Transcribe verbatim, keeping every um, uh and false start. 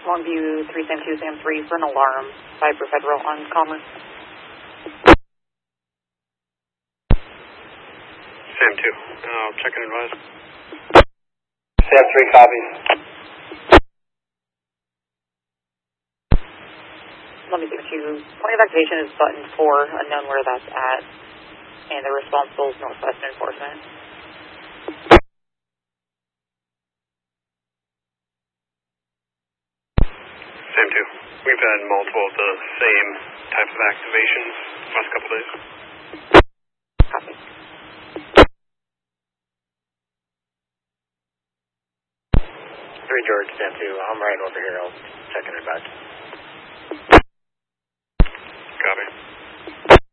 Longview three Sam two Sam three for an alarm. Cyber Federal on Commerce. Sam two. I'll check and advise. Sam three copies. Let me see what you... Point of activation is button four, unknown where that's at. And the responsible is Northwest Enforcement. Sam two. We've had multiple of the same type of activations last couple days. Copy. three George, Sam two. I'm right over here. I'll check and advise.